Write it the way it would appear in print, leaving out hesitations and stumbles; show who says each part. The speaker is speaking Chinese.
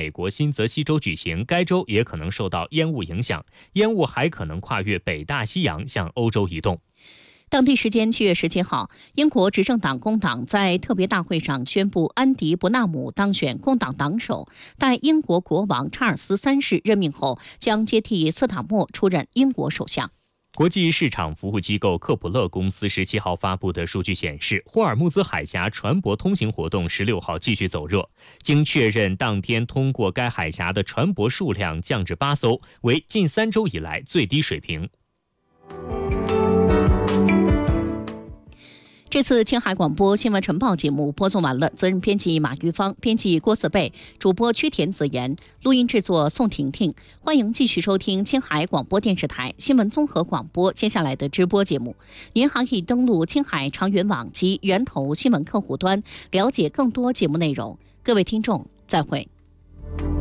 Speaker 1: 美国新泽西州举行，该州也可能受到烟雾影响，烟雾还可能跨越北大西洋向欧洲移动。
Speaker 2: 当地时间7月17号，英国执政党工党在特别大会上宣布安迪·伯纳姆当选工党党首，待英国国王查尔斯3世任命后，将接替斯塔默出任英国首相。
Speaker 1: 国际市场服务机构克普勒公司17号发布的数据显示，霍尔木兹海峡船舶通行活动16号继续走热，经确认，当天通过该海峡的船舶数量降至8艘，为近3周以来最低水平。
Speaker 2: 这次青海广播新闻晨报节目播送完了，责任编辑马玉芳，编辑郭四贝，主播曲田子言，录音制作宋婷婷。欢迎继续收听青海广播电视台新闻综合广播接下来的直播节目。您还可以登录青海长源网及源头新闻客户端，了解更多节目内容。各位听众，再会。